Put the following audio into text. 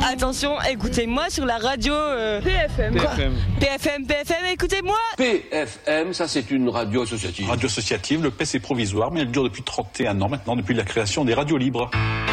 Attention, écoutez-moi sur la radio PFM. PFM, écoutez-moi. PFM, ça c'est une radio associative. Radio associative, le P c'est provisoire, mais elle dure depuis 31 ans maintenant, depuis la création des radios libres.